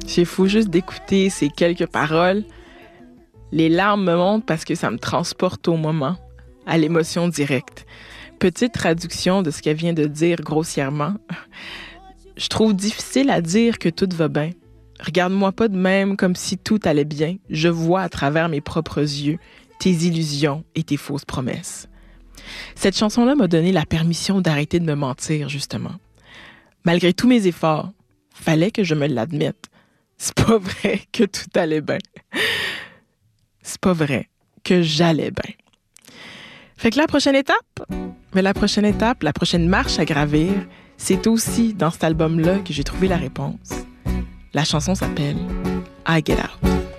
C'est fou juste d'écouter ces quelques paroles. Les larmes me montent parce que ça me transporte au moment, à l'émotion directe. Petite traduction de ce qu'elle vient de dire grossièrement. Je trouve difficile à dire que tout va bien. Regarde-moi pas de même comme si tout allait bien. Je vois à travers mes propres yeux tes illusions et tes fausses promesses. Cette chanson-là m'a donné la permission d'arrêter de me mentir, justement. Malgré tous mes efforts, fallait que je me l'admette. C'est pas vrai que tout allait bien. C'est pas vrai que j'allais bien. Fait que la prochaine étape, la prochaine marche à gravir, c'est aussi dans cet album-là que j'ai trouvé la réponse. La chanson s'appelle I Get Out.